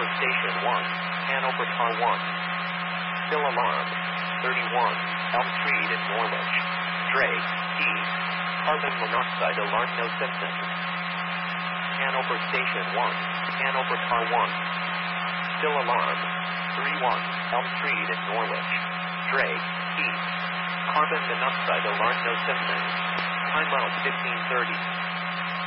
Station 1, Hanover Car 1. Still alarm. 31, Elm Street in Norwich. Drake, Heath. Carbon monoxide alarm, no symptoms. Hanover Station 1, Hanover Car 1. Still alarm. 31, Elm Street in Norwich. Drake, Heath. Carbon monoxide alarm, no symptoms. Time out 15:30.